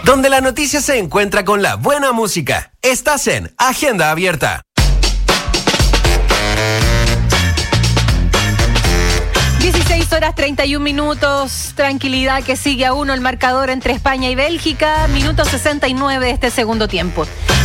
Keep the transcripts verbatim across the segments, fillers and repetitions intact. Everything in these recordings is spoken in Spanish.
donde la noticia se encuentra con la buena música. Estás en Agenda Abierta. dieciséis horas treinta y un minutos, tranquilidad que sigue a uno el marcador entre España y Bélgica, minuto sesenta y nueve de este segundo tiempo.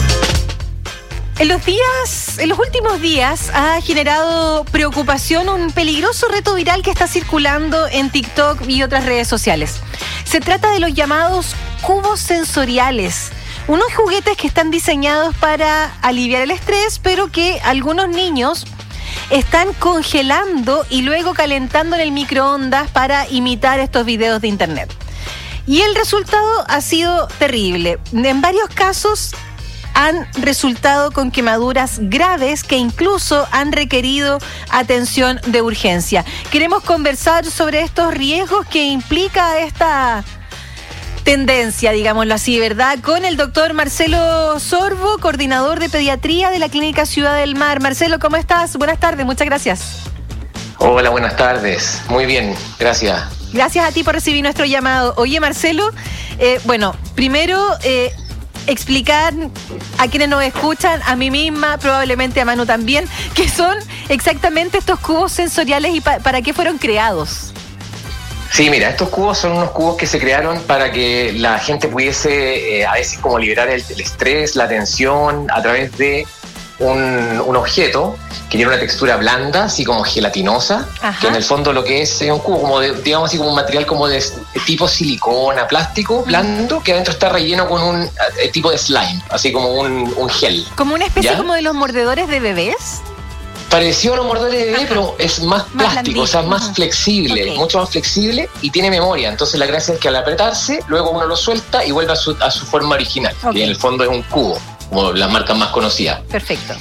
En los días, en los últimos días ha generado preocupación un peligroso reto viral que está circulando en TikTok y otras redes sociales. Se trata de los llamados cubos sensoriales, unos juguetes que están diseñados para aliviar el estrés, pero que algunos niños están congelando y luego calentando en el microondas para imitar estos videos de internet. Y el resultado ha sido terrible. En varios casos han resultado con quemaduras graves que incluso han requerido atención de urgencia. Queremos conversar sobre estos riesgos que implica esta tendencia, digámoslo así, ¿verdad? Con el doctor Marcelo Sorbo, coordinador de pediatría de la Clínica Ciudad del Mar. Marcelo, ¿cómo estás? Buenas tardes, muchas gracias. Hola, buenas tardes. Muy bien, gracias. Gracias a ti por recibir nuestro llamado. Oye, Marcelo, eh, bueno, primero eh, explicar a quienes nos escuchan, a mí misma, probablemente a Manu también, qué son exactamente estos cubos sensoriales y pa- para qué fueron creados. Sí, mira, estos cubos son unos cubos que se crearon para que la gente pudiese eh, a veces como liberar el, el estrés, la tensión a través de un, un objeto que tiene una textura blanda, así como gelatinosa. Ajá. Que en el fondo lo que es es un cubo como de, digamos así como un material como de, de tipo silicona, plástico, blando, uh-huh. que adentro está relleno con un eh, tipo de slime, así como un, un gel. Como una especie ¿Ya? como de los mordedores de bebés. Pareció a los mordedores de bebé, ajá, pero es más, más plástico, blandito, o sea, más ajá, flexible, okay, mucho más flexible y tiene memoria. Entonces la gracia es que al apretarse, luego uno lo suelta y vuelve a su, a su forma original, okay, que en el fondo es un cubo, como las marcas más conocidas. Perfecto.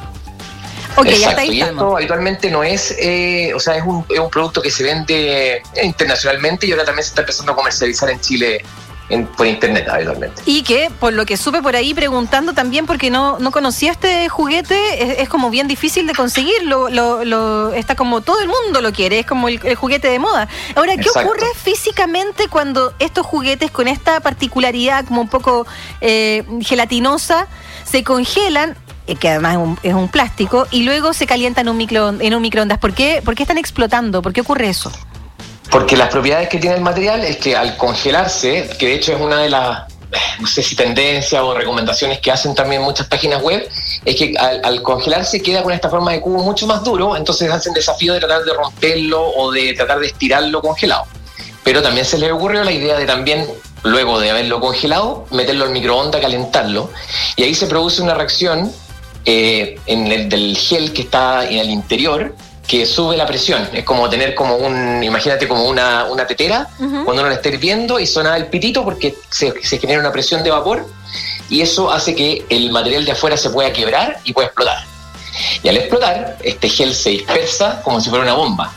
Ok, exacto, hasta ahí y estamos. Esto habitualmente no es, eh, o sea, es un, es un producto que se vende internacionalmente y ahora también se está empezando a comercializar en Chile En, por internet habitualmente. Y que, por lo que supe por ahí preguntando también, porque no, no conocía este juguete, es, es como bien difícil de conseguir, lo, lo, lo, está como todo el mundo lo quiere, es como el, el juguete de moda. Ahora, ¿qué Exacto. ocurre físicamente cuando estos juguetes con esta particularidad como un poco eh, gelatinosa se congelan, eh, que además es un, es un plástico, y luego se calientan en un, micro, en un microondas? ¿Por qué, ¿Por qué están explotando? ¿Por qué ocurre eso? Porque las propiedades que tiene el material es que al congelarse, que de hecho es una de las, no sé si tendencias o recomendaciones que hacen también muchas páginas web, es que al, al congelarse queda con esta forma de cubo mucho más duro, entonces hacen desafío de tratar de romperlo o de tratar de estirarlo congelado. Pero también se les ocurrió la idea de también, luego de haberlo congelado, meterlo al microondas, calentarlo, y ahí se produce una reacción eh, en el del gel que está en el interior, que sube la presión. Es como tener como un, imagínate como una, una tetera, uh-huh, cuando uno la está hirviendo y suena el pitito porque se, se genera una presión de vapor y eso hace que el material de afuera se pueda quebrar y pueda explotar. Y al explotar, este gel se dispersa como si fuera una bomba.